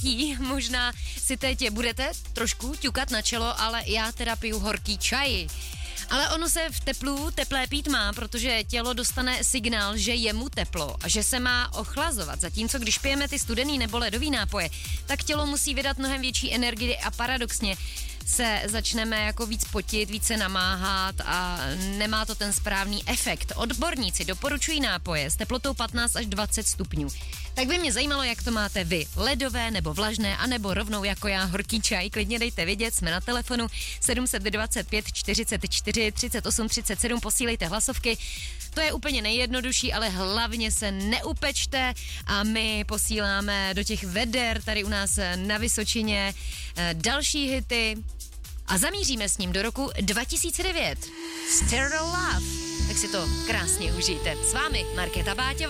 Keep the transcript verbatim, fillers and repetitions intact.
napětí. Možná si teď budete trošku ťukat na čelo, ale já teda piju horký čaj. Ale ono se v teplu teplé pít má, protože tělo dostane signál, že je mu teplo a že se má ochlazovat. Zatímco když pijeme ty studený nebo ledový nápoje, tak tělo musí vydat mnohem větší energii a paradoxně se začneme jako víc potit, více namáhat a nemá to ten správný efekt. Odborníci doporučují nápoje s teplotou patnáct až dvacet stupňů. Tak by mě zajímalo, jak to máte vy. Ledové nebo vlažné, anebo rovnou jako já horký čaj. Klidně dejte vědět, jsme na telefonu sedm set dvacet pět čtyřicet čtyři třicet osm třicet sedm, posílejte hlasovky. To je úplně nejjednodušší, ale hlavně se neupečte a my posíláme do těch veder tady u nás na Vysočině další hity a zamíříme s ním do roku dva tisíce devět. Stereo Love. Tak si to krásně užijte. S vámi Markéta Báťová.